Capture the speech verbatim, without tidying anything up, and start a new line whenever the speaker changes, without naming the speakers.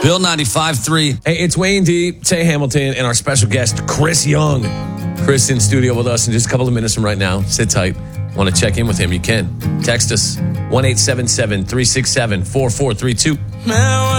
Bill ninety-five three.
Hey, it's Wayne D, Tay Hamilton, and our special guest, Chris Young. Chris in studio with us in just a couple of minutes from right now. Sit tight. Want to check in with him? You can. Text us, one eight seven seven, three six seven, four four three two.